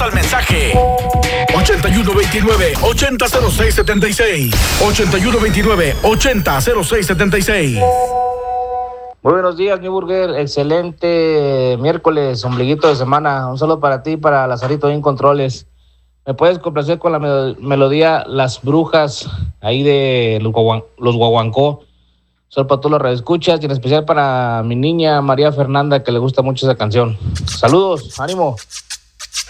al mensaje. 8129-800676. 8129-800676. Muy buenos días, mi Burger. Excelente miércoles, ombliguito de semana. Un saludo para ti, para Lazarito en Controles. ¿Me puedes complacer con la melodía Las Brujas, ahí de los Guaguancó? Solo para todos los radioescuchas y en especial para mi niña María Fernanda, que le gusta mucho esa canción. Saludos, ánimo.